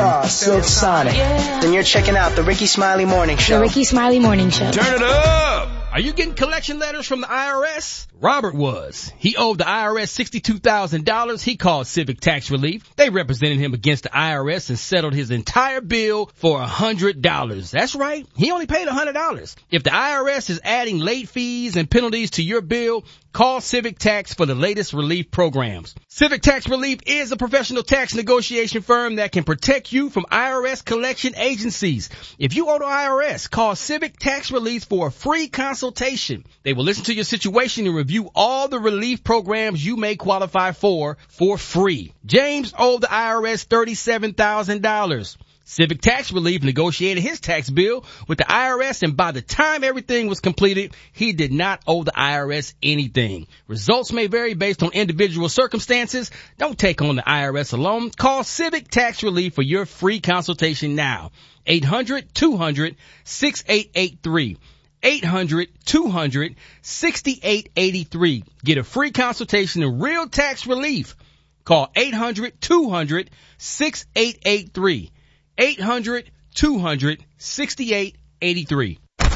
Silk Sonic. Then you're checking out the Ricky Smiley Morning Show. The Ricky Smiley Morning Show. Turn it up! Are you getting collection letters from the IRS? Robert was. He owed the IRS $62,000. He called Civic Tax Relief. They represented him against the IRS and settled his entire bill for $100. That's right. He only paid $100. If the IRS is adding late fees and penalties to your bill, call Civic Tax for the latest relief programs. Civic Tax Relief is a professional tax negotiation firm that can protect you from IRS collection agencies. If you owe the IRS, call Civic Tax Relief for a free consultation. They will listen to your situation and review all the relief programs you may qualify for free. James owed the IRS $37,000. Civic Tax Relief negotiated his tax bill with the IRS, and by the time everything was completed, he did not owe the IRS anything. Results may vary based on individual circumstances. Don't take on the IRS alone. Call Civic Tax Relief for your free consultation now. 800-200-6883. 800-200-6883. Get a free consultation and real tax relief. Call 800-200-6883. 800-200-6883.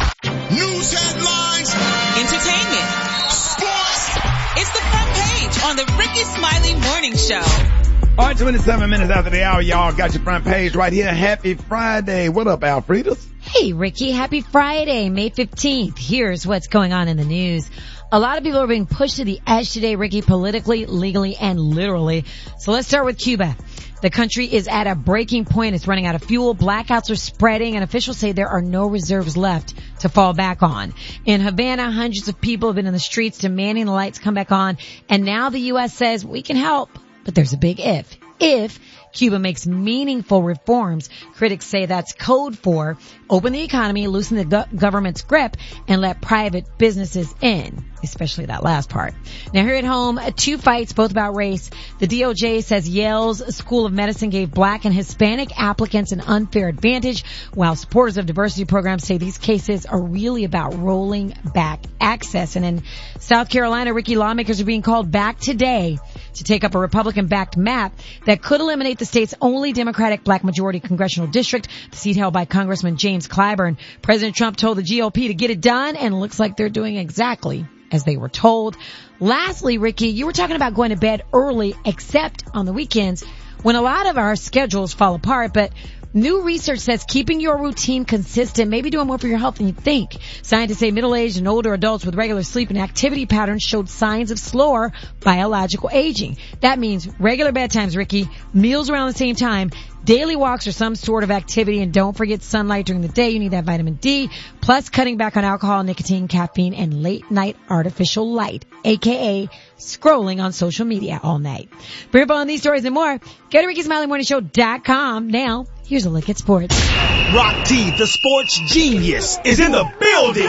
News headlines. Entertainment. Sports. It's the front page on the Ricky Smiley Morning Show. All right, 27 minutes after the hour, y'all got your front page right here. Happy Friday. What up, Alfredas? Hey, Ricky. Happy Friday, May 15th. Here's what's going on in the news. A lot of people are being pushed to the edge today, Ricky, politically, legally, and literally. So let's start with Cuba. The country is at a breaking point. It's running out of fuel. Blackouts are spreading, and officials say there are no reserves left to fall back on. In Havana, hundreds of people have been in the streets demanding the lights come back on. And now the U.S. says we can help. But there's a big if. If Cuba makes meaningful reforms, critics say that's code for open the economy, loosen the government's grip, and let private businesses in, especially that last part. Now here at home, two fights, both about race. The DOJ says Yale's School of Medicine gave black and Hispanic applicants an unfair advantage, while supporters of diversity programs say these cases are really about rolling back access. And in South Carolina, Ricky, lawmakers are being called back today to take up a Republican-backed map that could eliminate the state's only Democratic black majority congressional district, the seat held by Congressman James Clyburn. President Trump told the GOP to get it done, and it looks like they're doing exactly as they were told. Lastly, Ricky, you were talking about going to bed early, except on the weekends, when a lot of our schedules fall apart, but new research says keeping your routine consistent may be doing more for your health than you think. Scientists say middle-aged and older adults with regular sleep and activity patterns showed signs of slower biological aging. That means regular bedtimes, Ricky, meals around the same time, daily walks or some sort of activity, and don't forget sunlight during the day. You need that vitamin D, plus cutting back on alcohol, nicotine, caffeine, and late-night artificial light, a.k.a. scrolling on social media all night. For info on these stories and more, go to RickySmileyMorningShow.com. Now, here's a look at sports. Rock T, the sports genius, is in the building.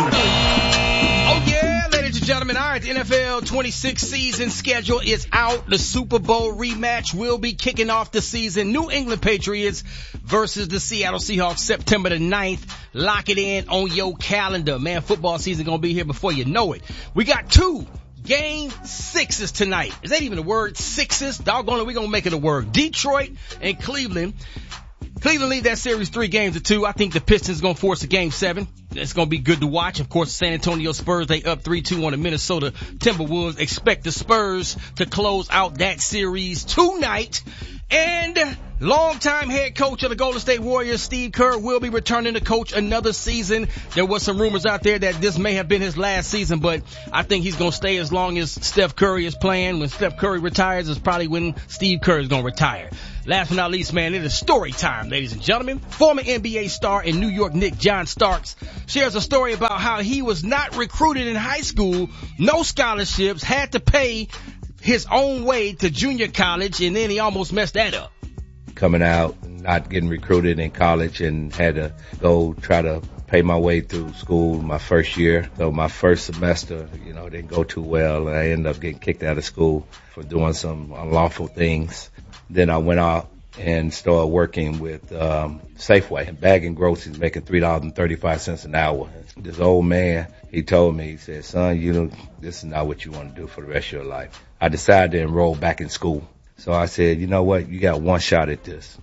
Oh yeah, ladies and gentlemen. All right, the NFL 26 season schedule is out. The Super Bowl rematch will be kicking off the season. New England Patriots versus the Seattle Seahawks, September the 9th. Lock it in on your calendar. Man, football season gonna be here before you know it. We got two Game 6s tonight. Is that even a word? Sixes? Doggone it, we're gonna make it a word. Detroit and Cleveland. Cleveland lead that series 3-2. I think the Pistons going to force a Game 7. It's going to be good to watch. Of course, San Antonio Spurs, they up 3-2 on the Minnesota Timberwolves. Expect the Spurs to close out that series tonight. And longtime head coach of the Golden State Warriors, Steve Kerr, will be returning to coach another season. There was some rumors out there that this may have been his last season, but I think he's going to stay as long as Steph Curry is playing. When Steph Curry retires is probably when Steve Kerr is going to retire. Last but not least, man, it is story time, ladies and gentlemen. Former NBA star and New York Knicks John Starks shares a story about how he was not recruited in high school, no scholarships, had to pay his own way to junior college, and then he almost messed that up. Coming out, not getting recruited in college, and had to go try to pay my way through school my first year. So my first semester, didn't go too well, and I ended up getting kicked out of school for doing some unlawful things. Then I went out and started working with Safeway and bagging groceries, making $3.35 an hour. This old man, he told me, he said, son, this is not what you want to do for the rest of your life. I decided to enroll back in school. So I said, you know what, you got one shot at this.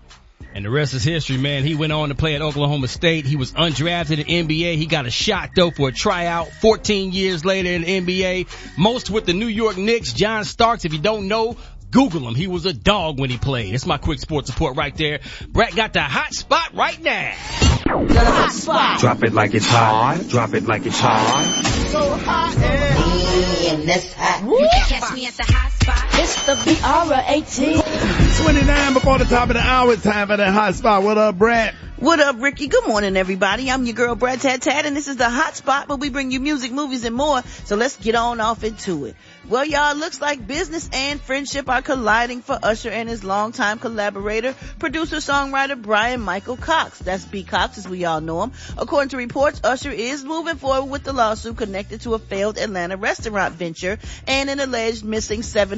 And the rest is history, man. He went on to play at Oklahoma State. He was undrafted in the NBA. He got a shot, though, for a tryout 14 years later in the NBA. Most with the New York Knicks. John Starks, if you don't know, Google him. He was a dog when he played. That's my quick sports report right there. Brett got the hot spot right now. The hot spot. Drop it like it's hot. Drop it like it's hot. So hot and this hot. You can catch me at the hot spot. it's the BR18. 29 before the top of the hour. It's time for the hot spot. What up, Brad? What up, Ricky? Good morning, everybody. I'm your girl, Brad Tat Tat, and this is the Hot Spot where we bring you music, movies, and more. So let's get on off into it. Well, y'all, looks like business and friendship are colliding for Usher and his longtime collaborator, producer-songwriter Brian Michael Cox. That's B. Cox, as we all know him. According to reports, Usher is moving forward with the lawsuit connected to a failed Atlanta restaurant venture and an alleged missing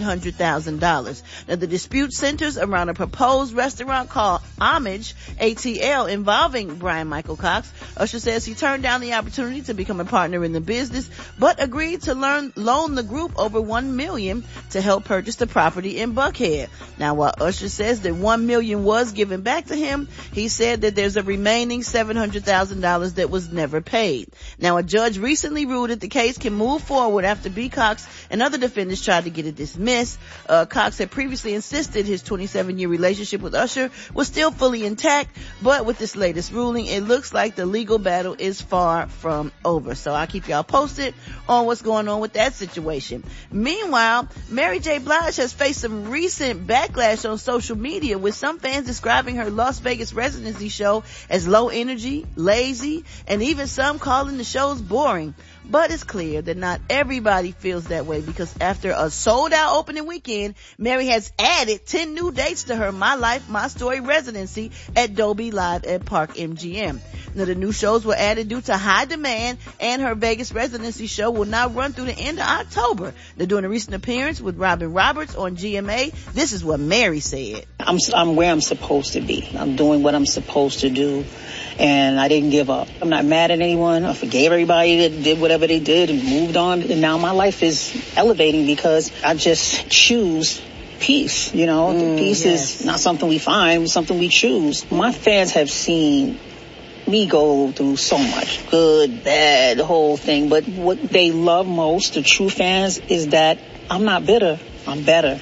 $700,000. Now, the dispute centers around a proposed restaurant called Homage, ATL, involving Brian Michael Cox. Usher says he turned down the opportunity to become a partner in the business, but agreed to loan the group over $1 million to help purchase the property in Buckhead. Now, while Usher says that $1 million was given back to him, he said that there's a remaining $700,000 that was never paid. Now, a judge recently ruled that the case can move forward after B. Cox and other defendants tried to get it dismissed. Cox had previously insisted his 27-year relationship with Usher was still fully intact, but with this latest ruling, it looks like the legal battle is far from over. So I'll keep y'all posted on what's going on with that situation. Meanwhile, Mary J. Blige has faced some recent backlash on social media, with some fans describing her Las Vegas residency show as low energy, lazy, and even some calling the shows boring. But it's clear that not everybody feels that way, because after a sold-out opening weekend, Mary has added 10 new dates to her My Life, My Story residency at Dolby Live at Park MGM. Now, the new shows were added due to high demand, and her Vegas residency show will now run through the end of October. Now, during a recent appearance with Robin Roberts on GMA, this is what Mary said. I'm where I'm supposed to be. I'm doing what I'm supposed to do, and I didn't give up. I'm not mad at anyone. I forgave everybody that did whatever they did and moved on. And now my life is elevating because I just choose peace. You know, peace is not something we find, it's something we choose. My fans have seen me go through so much, good, bad, the whole thing. But what they love most, the true fans, is that I'm not bitter. I'm better.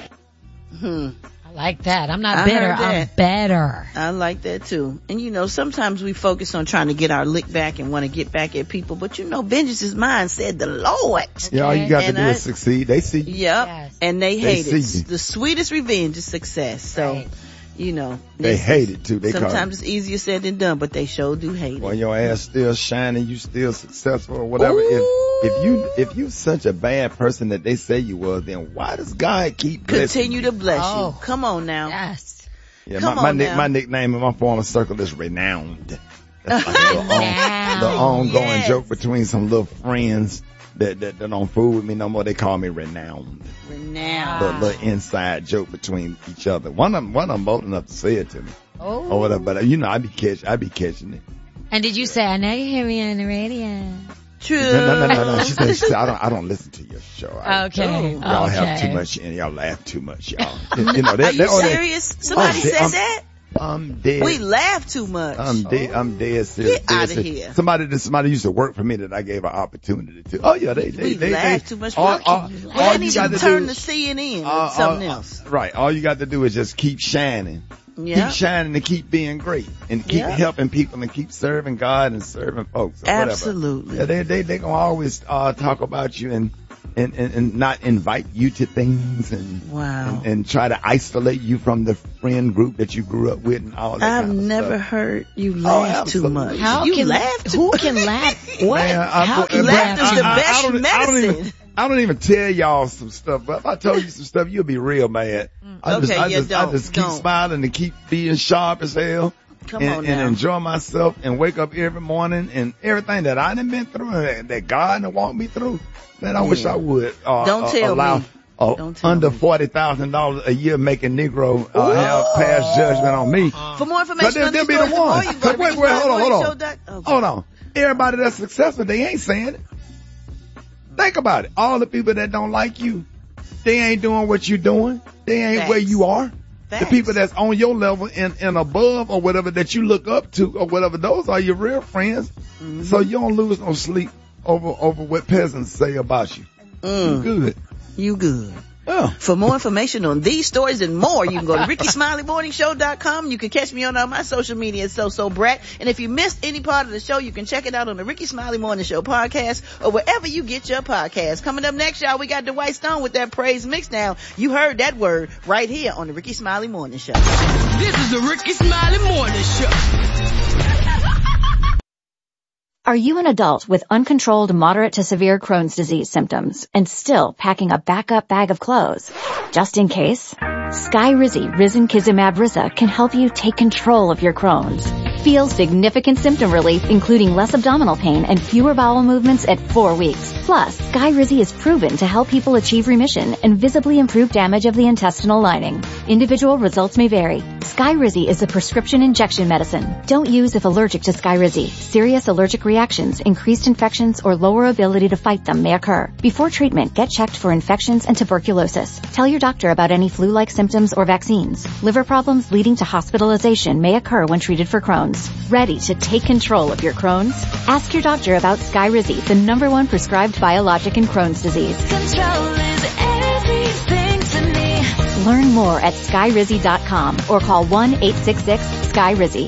I like that. I'm not bitter. I'm better. I like that too. And you know, sometimes we focus on trying to get our lick back and want to get back at people, but you know, vengeance is mine, said the Lord. Okay. Yeah, all you got to do is succeed. They see you. Yep. Yes. And they hate it. The sweetest revenge is success. So, right. You know, they hate it too. Sometimes it's easier said than done, but they sure do hate it. When your ass still shining, you still successful or whatever. If you such a bad person that they say you was, then why does God keep continue to bless you? Come on now. Yes. Yeah, my nickname in my former circle is Renowned. That's like the ongoing joke between some little friends that don't fool with me no more. They call me Renowned. The little inside joke between each other. One of them bold enough to say it to me. Oh. Or whatever. But you know, I be catching it. And did you say, I know you hear me on the radio? True. No. She said, I don't listen to your show. Okay. Y'all have too much and y'all laugh too much, y'all. You know, are you serious? Somebody said that? I'm dead. We laugh too much. I'm dead serious. Get out of here. Somebody used to work for me that I gave an opportunity to. Oh yeah, they laugh too much. Well, they need to turn the CNN or something else. Right. All you got to do is just keep shining. Yeah. Keep shining and keep being great and keep helping people and keep serving God and serving folks. Or absolutely. Yeah, they gonna always talk about you and not invite you to things and try to isolate you from the friend group that you grew up with and all that. I've never heard you laugh too much. Who can laugh? What? Man, laughter's the best medicine. I don't even tell y'all some stuff, but if I told you some stuff, you'll be real mad. I just keep smiling and keep being sharp as hell. And enjoy myself and wake up every morning and everything that I done been through and that God done walked me through. Man, I wish I would don't tell allow me. Under $40,000 a year making Negro have passed judgment on me. For more information on this be the one. Hold on. Everybody that's successful, they ain't saying it. Think about it. All the people that don't like you, they ain't doing what you're doing. They ain't where you are. The people that's on your level and above or whatever that you look up to or whatever, those are your real friends. Mm-hmm. So you don't lose no sleep over what peasants say about you. You good. Oh. For more information on these stories and more, you can go to RickySmileyMorningShow.com. You can catch me on all my social media, So Brat. And if you missed any part of the show, you can check it out on the Ricky Smiley Morning Show podcast or wherever you get your podcast. Coming up next, y'all, we got Dwight Stone with that praise mix. Now, you heard that word right here on the Ricky Smiley Morning Show. This is the Ricky Smiley Morning Show. Are you an adult with uncontrolled moderate to severe Crohn's disease symptoms and still packing a backup bag of clothes? Just in case, Skyrizi Risankizumab Risa can help you take control of your Crohn's. Feel significant symptom relief, including less abdominal pain and fewer bowel movements at 4 weeks. Plus, Skyrizi is proven to help people achieve remission and visibly improve damage of the intestinal lining. Individual results may vary. Skyrizi is a prescription injection medicine. Don't use if allergic to Skyrizi. Serious allergic reactions, increased infections, or lower ability to fight them may occur. Before treatment, get checked for infections and tuberculosis. Tell your doctor about any flu-like symptoms or vaccines. Liver problems leading to hospitalization may occur when treated for Crohn's. Ready to take control of your Crohn's? Ask your doctor about Skyrizi, the #1 prescribed biologic in Crohn's disease. Control is everything to me. Learn more at Skyrizi.com or call 1-866-SKYRIZI.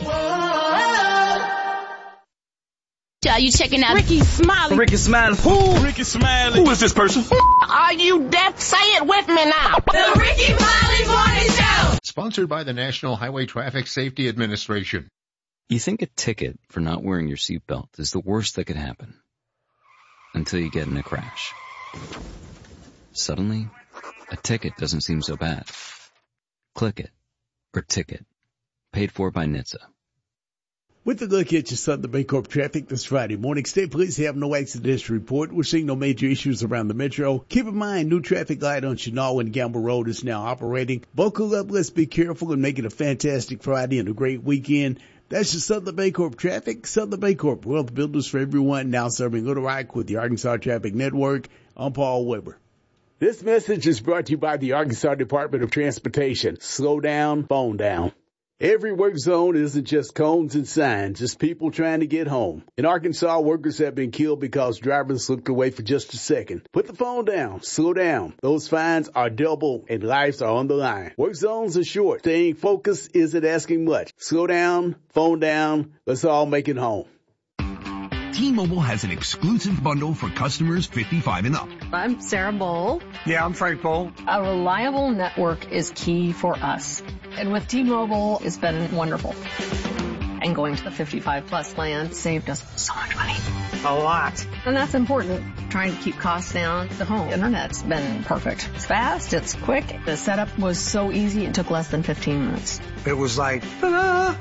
Are you checking out Ricky Smiley? Ricky Smiley. Who? Ricky Smiley. Who is this person? Are you deaf? Say it with me now. The Ricky Smiley Morning Show. Sponsored by the National Highway Traffic Safety Administration. You think a ticket for not wearing your seatbelt is the worst that could happen. Until you get in a crash. Suddenly, a ticket doesn't seem so bad. Click it. Or ticket. Paid for by NHTSA. With a look at your Southern Bancorp traffic this Friday morning, state police have no accidents to report. We're seeing no major issues around the metro. Keep in mind, new traffic light on Chenal and Gamble Road is now operating. Buckle up, let's be careful and make it a fantastic Friday and a great weekend. That's your Southern Bancorp traffic. Southern Bancorp, wealth builders for everyone, now serving Little Rock with the Arkansas Traffic Network. I'm Paul Weber. This message is brought to you by the Arkansas Department of Transportation. Slow down, phone down. Every work zone isn't just cones and signs, it's people trying to get home. In Arkansas, workers have been killed because drivers looked away for just a second. Put the phone down, slow down. Those fines are double and lives are on the line. Work zones are short. Staying focused isn't asking much. Slow down, phone down, let's all make it home. T-Mobile has an exclusive bundle for customers 55 and up. I'm Sarah Bowl. Yeah, I'm Frank Bowl. A reliable network is key for us. And with T-Mobile, it's been wonderful. And going to the 55-plus plan saved us so much money. A lot. And that's important. Trying to keep costs down. The home internet's been perfect. It's fast, it's quick. The setup was so easy, it took less than 15 minutes. It was like, ta-da!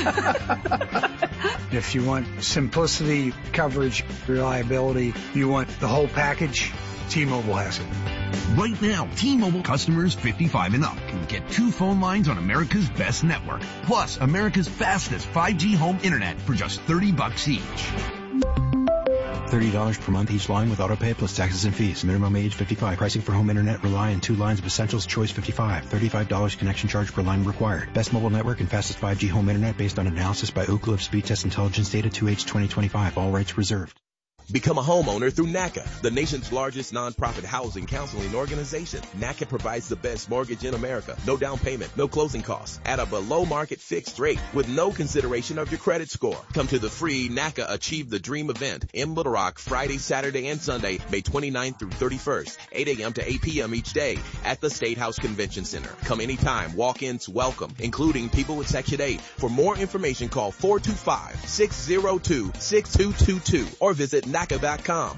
If you want simplicity, coverage, reliability, you want the whole package, T-Mobile has it. Right now, T-Mobile customers 55 and up can get 2 phone lines on America's best network, plus America's fastest 5G home internet for just $30 each. $30 per month each line with autopay plus taxes and fees. Minimum age 55. Pricing for home internet rely on 2 lines of essentials. Choice 55. $35 connection charge per line required. Best mobile network and fastest 5G home internet based on analysis by Ookla of Speed Test Intelligence data 2H 2025. All rights reserved. Become a homeowner through NACA, the nation's largest nonprofit housing counseling organization. NACA provides the best mortgage in America. No down payment, no closing costs, at a below market fixed rate with no consideration of your credit score. Come to the free NACA Achieve the Dream event in Little Rock Friday, Saturday, and Sunday, May 29th through 31st, 8 a.m. to 8 p.m. each day at the State House Convention Center. Come anytime. Walk-ins welcome, including people with Section 8. For more information, call 425-602-6222 or visit NACA.com.